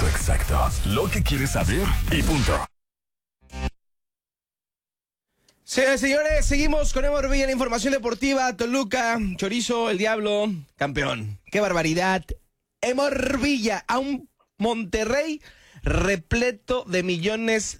momento exacto, lo que quieres saber y punto. Señores, seguimos con Emor Villa, la información deportiva. Toluca, Chorizo, el Diablo, campeón. ¡Qué barbaridad! Emor Villa, a un Monterrey repleto de millones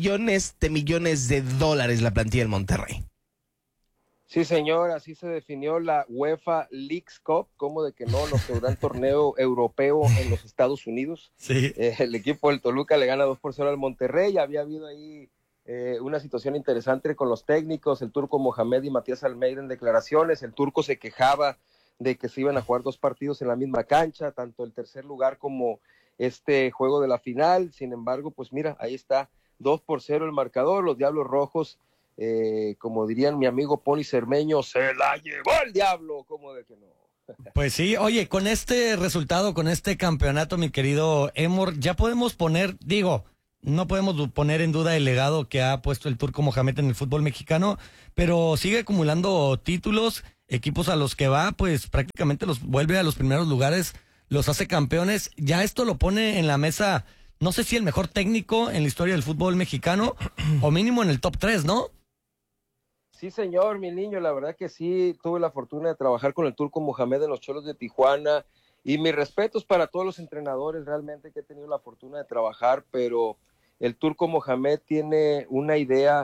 de dólares la plantilla del Monterrey. Sí, señor, así se definió la UEFA Leagues Cup, como de que no, nos quedará el torneo europeo en los Estados Unidos. Sí. El equipo del Toluca le gana 2-0 al Monterrey. Había habido ahí una situación interesante con los técnicos, el turco Mohamed y Matías Almeida en declaraciones. El turco se quejaba de que se iban a jugar 2 partidos en la misma cancha, tanto el tercer lugar como este juego de la final. Sin embargo, pues mira, ahí está, 2-0 el marcador. Los Diablos Rojos, como dirían mi amigo Pony Cermeño, se la llevó el Diablo, como de que no. Pues sí, oye, con este resultado, con este campeonato, mi querido Emor, ya podemos poner, no podemos poner en duda el legado que ha puesto el turco Mohamed en el fútbol mexicano, pero sigue acumulando títulos, equipos a los que va, pues prácticamente los vuelve a los primeros lugares, los hace campeones. Ya esto lo pone en la mesa, no sé si el mejor técnico en la historia del fútbol mexicano, o mínimo en el top 3, ¿no? Sí, señor, mi niño, la verdad que sí, tuve la fortuna de trabajar con el turco Mohamed en los Cholos de Tijuana, y mis respetos para todos los entrenadores realmente que he tenido la fortuna de trabajar, pero el turco Mohamed tiene una idea,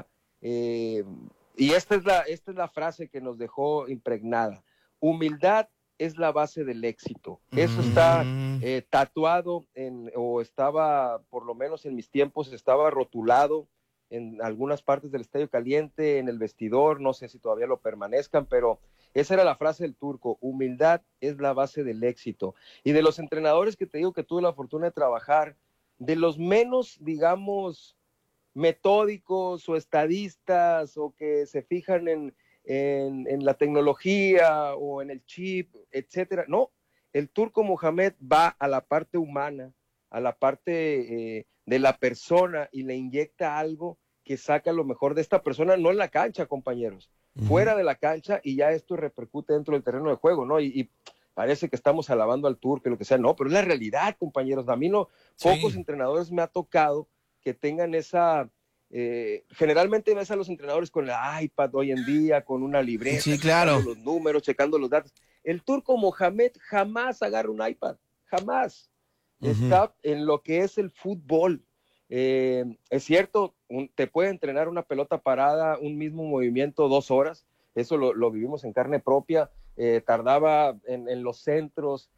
y esta es la frase que nos dejó impregnada: humildad es la base del éxito. Eso está tatuado o estaba, por lo menos en mis tiempos, estaba rotulado en algunas partes del Estadio Caliente, en el vestidor, no sé si todavía lo permanezcan, pero esa era la frase del turco: humildad es la base del éxito. Y de los entrenadores que te digo que tuve la fortuna de trabajar, de los menos, digamos, metódicos o estadistas, o que se fijan en la tecnología o en el chip, etcétera, no, el turco Mohamed va a la parte humana, a la parte de la persona, y le inyecta algo que saca lo mejor de esta persona, no en la cancha, compañeros, fuera de la cancha, y ya esto repercute dentro del terreno de juego, ¿no? Y parece que estamos alabando al turco y lo que sea, no, pero es la realidad, compañeros. A mí pocos entrenadores me ha tocado que tengan esa, generalmente ves a los entrenadores con el iPad hoy en día, con una libreta, sí, claro, checando los números, checando los datos. El turco Mohamed jamás agarra un iPad, jamás. Está en lo que es el fútbol. Es cierto, te puede entrenar una pelota parada, un mismo movimiento 2 horas, eso lo vivimos en carne propia. Tardaba en los centros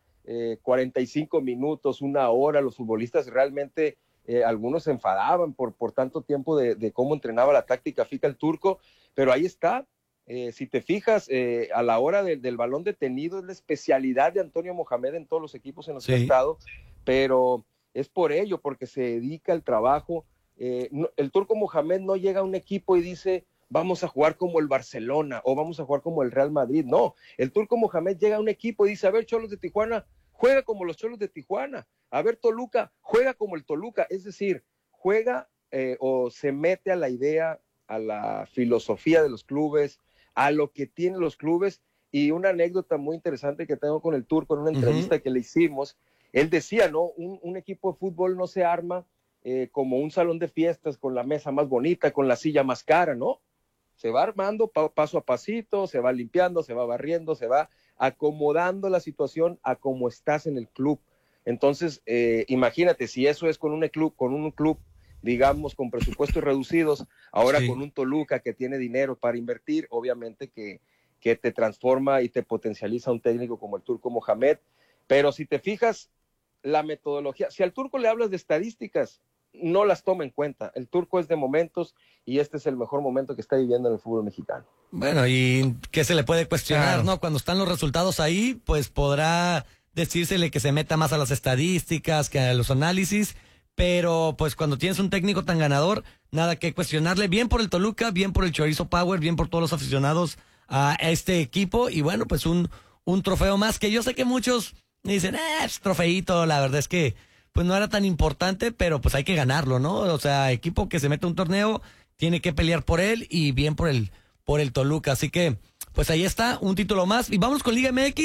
45 minutos, 1 hora. Los futbolistas realmente, algunos se enfadaban por tanto tiempo de cómo entrenaba la táctica fija el turco, pero ahí está. Si te fijas, a la hora del balón detenido es la especialidad de Antonio Mohamed en todos los equipos en los que ha estado, pero es por ello, porque se dedica al trabajo. El turco Mohamed no llega a un equipo y dice: vamos a jugar como el Barcelona o vamos a jugar como el Real Madrid. No, el turco Mohamed llega a un equipo y dice: a ver, Cholos de Tijuana, juega como los Cholos de Tijuana. A ver, Toluca, juega como el Toluca. Es decir, juega o se mete a la idea, a la filosofía de los clubes, a lo que tienen los clubes. Y una anécdota muy interesante que tengo con el turco en una entrevista que le hicimos, él decía, ¿no? Un equipo de fútbol no se arma como un salón de fiestas con la mesa más bonita, con la silla más cara, ¿no? Se va armando paso a pasito, se va limpiando, se va barriendo, se va acomodando la situación a cómo estás en el club. Entonces, imagínate, si eso es con un club, digamos, con presupuestos reducidos, ahora con un Toluca que tiene dinero para invertir, obviamente que te transforma y te potencializa un técnico como el turco Mohamed. Pero si te fijas, la metodología, si al turco le hablas de estadísticas, no las toma en cuenta. El turco es de momentos, y este es el mejor momento que está viviendo en el fútbol mexicano. Bueno, y ¿qué se le puede cuestionar, no? Cuando están los resultados ahí, pues podrá decírsele que se meta más a las estadísticas, que a los análisis, pero pues cuando tienes un técnico tan ganador, nada que cuestionarle. Bien por el Toluca, bien por el Chorizo Power, bien por todos los aficionados a este equipo, y bueno, pues un trofeo más, que yo sé que muchos dicen, es trofeito, la verdad es que pues no era tan importante, pero pues hay que ganarlo, ¿no? O sea, equipo que se mete a un torneo tiene que pelear por él, y bien por el Toluca. Así que, pues ahí está, un título más. Y vamos con Liga MX,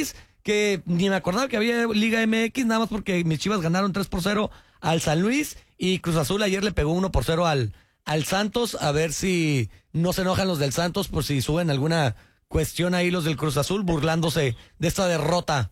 que ni me acordaba que había Liga MX, nada más porque mis Chivas ganaron 3-0 al San Luis y Cruz Azul ayer le pegó 1-0 al Santos. A ver si no se enojan los del Santos por si suben alguna cuestión ahí los del Cruz Azul burlándose de esta derrota.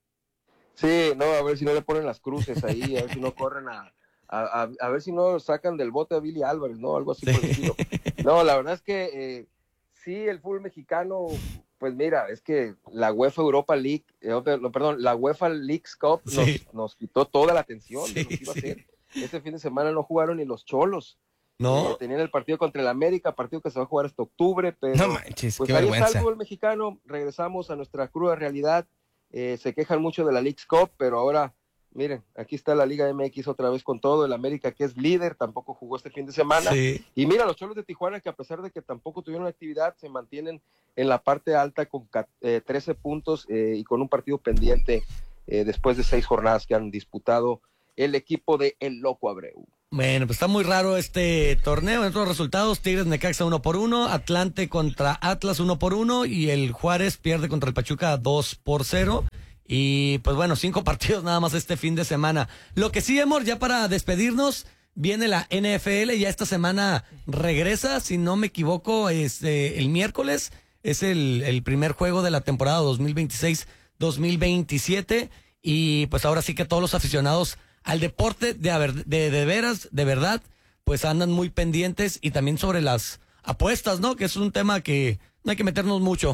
Sí, no, a ver si no le ponen las cruces ahí, a ver si no corren a ver si no sacan del bote a Billy Álvarez, ¿no? Algo así por el estilo. No, la verdad es que sí, el fútbol mexicano, pues mira, es que la UEFA Europa League, la UEFA Leagues Cup nos quitó toda la atención de lo que iba a hacer. Este fin de semana no jugaron ni los Cholos. No. Tenían el partido contra el América, partido que se va a jugar hasta octubre, pero no manches, pues qué ahí vergüenza. está el fútbol mexicano, regresamos a nuestra cruda realidad. Se quejan mucho de la Leagues Cup, pero ahora, miren, aquí está la Liga MX otra vez con todo, el América que es líder, tampoco jugó este fin de semana, Sí. y mira, los Cholos de Tijuana que a pesar de que tampoco tuvieron actividad, se mantienen en la parte alta con 13 puntos y con un partido pendiente después de 6 jornadas que han disputado el equipo de El Loco Abreu. Bueno, pues está muy raro este torneo. En otros resultados, Tigres Necaxa 1-1, Atlante contra Atlas 1-1 y el Juárez pierde contra el Pachuca 2-0. Y pues bueno, 5 partidos nada más este fin de semana. Lo que sí, amor, ya para despedirnos, viene la NFL, ya esta semana regresa, si no me equivoco, el miércoles, es el primer juego de la temporada 2026-2027. Y pues ahora sí que todos los aficionados al deporte de veras, de verdad, pues andan muy pendientes y también sobre las apuestas, ¿no? Que es un tema que no hay que meternos mucho.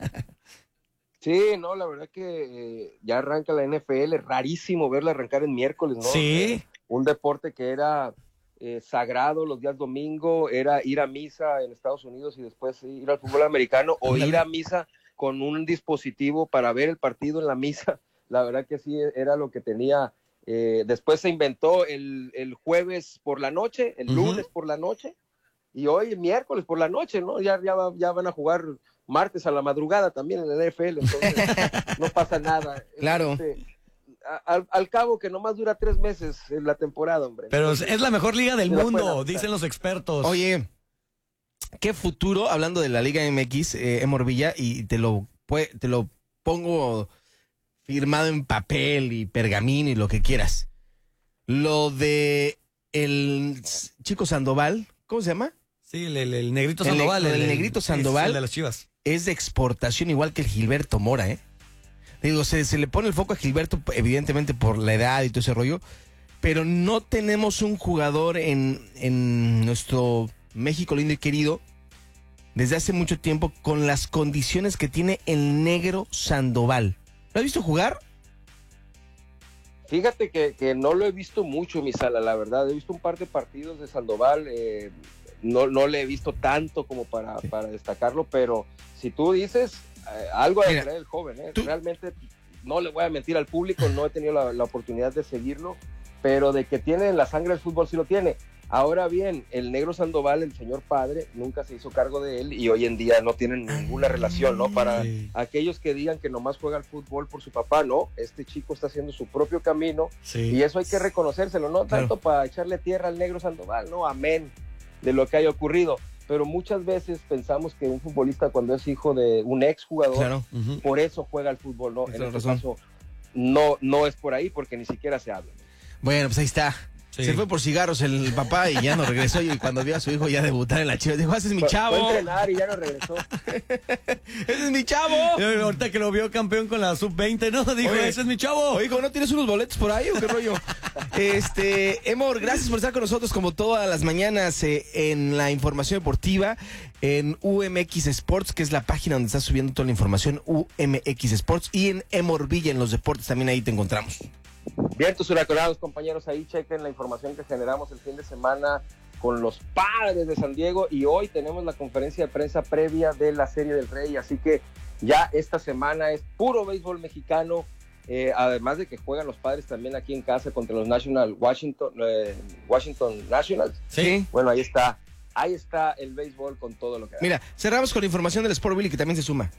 Sí, no, la verdad que ya arranca la NFL, es rarísimo verla arrancar en miércoles, ¿no? Sí. Un deporte que era sagrado los días domingo, era ir a misa en Estados Unidos y después ir al fútbol americano o ir a misa con un dispositivo para ver el partido en la misa. La verdad que sí, era lo que tenía. Después se inventó el jueves por la noche, el lunes por la noche, y hoy miércoles por la noche, ¿no? Ya van a jugar martes a la madrugada también en el NFL, entonces no pasa nada. Claro. Al cabo que nomás dura 3 meses en la temporada, hombre. Pero entonces, es la mejor liga del mundo, dicen los expertos. Oye, qué futuro, hablando de la Liga MX, Morvilla, y te lo pongo firmado en papel y pergamino y lo que quieras. Lo de el chico Sandoval, ¿cómo se llama? Sí, el Negrito Sandoval. El Negrito Sandoval el de las Chivas. es de exportación igual que el Gilberto Mora, ¿eh? Digo, se le pone el foco a Gilberto, evidentemente por la edad y todo ese rollo, pero no tenemos un jugador en nuestro México lindo y querido desde hace mucho tiempo con las condiciones que tiene el Negro Sandoval. ¿Lo has visto jugar? Fíjate que no lo he visto mucho, mi Sala, la verdad. He visto un par de partidos de Sandoval, no le he visto tanto como para destacarlo, pero si tú dices, algo de traer el joven, realmente no le voy a mentir al público, no he tenido la oportunidad de seguirlo, pero de que tiene en la sangre el fútbol sí lo tiene. Ahora bien, el Negro Sandoval, el señor padre, nunca se hizo cargo de él y hoy en día no tienen ninguna relación, ¿no? Para aquellos que digan que nomás juega al fútbol por su papá, no, este chico está haciendo su propio camino y eso hay que reconocérselo, no tanto para echarle tierra al Negro Sandoval, no, amén de lo que haya ocurrido, pero muchas veces pensamos que un futbolista cuando es hijo de un ex jugador, por eso juega al fútbol, ¿no? En este caso no es por ahí porque ni siquiera se habla. Bueno, pues ahí está. Sí. Se fue por cigarros el papá y ya no regresó. Y cuando vio a su hijo ya debutar en la Chivas, dijo, ese es mi chavo. Fue a entrenar y ya no regresó. ¡Ese es mi chavo! Ahorita que lo vio campeón con la sub-20, ¿no? Dijo, oye, ese es mi chavo. Oye, ¿no tienes unos boletos por ahí o qué rollo? Emor, gracias por estar con nosotros como todas las mañanas en la información deportiva, en UMX Sports, que es la página donde está subiendo toda la información, UMX Sports, y en Emor Villa, en los deportes, también ahí te encontramos. Bien, tus huracanados, compañeros, ahí chequen la información que generamos el fin de semana con los Padres de San Diego y hoy tenemos la conferencia de prensa previa de la Serie del Rey, así que ya esta semana es puro béisbol mexicano, además de que juegan los Padres también aquí en casa contra los Washington Nationals. Sí. Bueno, ahí está el béisbol con todo lo que hay. Mira, cerramos con la información del Sport Billy que también se suma.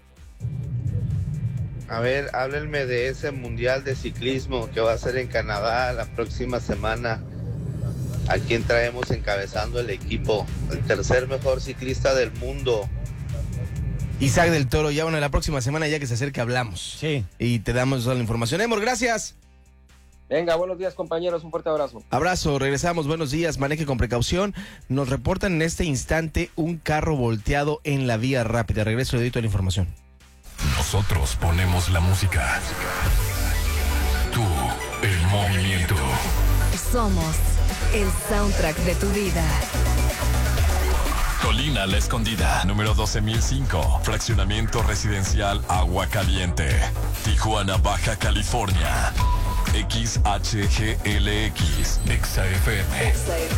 A ver, háblenme de ese mundial de ciclismo que va a ser en Canadá la próxima semana. ¿A quién traemos encabezando el equipo? El tercer mejor ciclista del mundo. Isaac del Toro. Ya bueno, la próxima semana ya que se acerca hablamos. Sí. Y te damos toda la información. Emor, gracias. Venga, buenos días, compañeros, un fuerte abrazo. Abrazo, regresamos, buenos días, maneje con precaución. Nos reportan en este instante un carro volteado en la vía rápida. Regreso, le doy toda la información. Nosotros ponemos la música. Tú, el movimiento. Somos el soundtrack de tu vida. Colina La Escondida, número 12005. Fraccionamiento residencial Agua Caliente. Tijuana, Baja California. XHGLX, XFM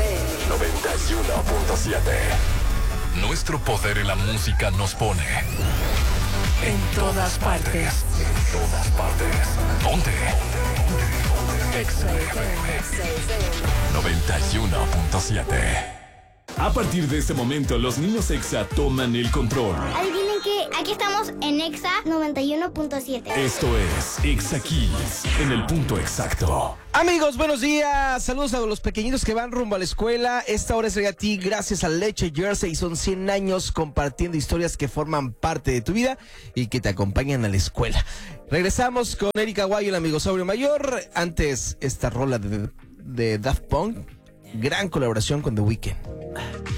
91.7. Nuestro poder en la música nos pone en todas partes. En todas partes. ¿Dónde? XFM 91.7. A partir de este momento, los niños Exa toman el control. Adivinen que aquí estamos en Exa 91.7. Esto es Exa Kids, en el punto exacto. Amigos, buenos días. Saludos a los pequeñitos que van rumbo a la escuela. Esta hora es a ti gracias a Leche Jersey. Son 100 años compartiendo historias que forman parte de tu vida y que te acompañan a la escuela. Regresamos con Erika Guayo, el amigo sobrio mayor. Antes, esta rola de Daft Punk. Gran colaboración con The Weeknd.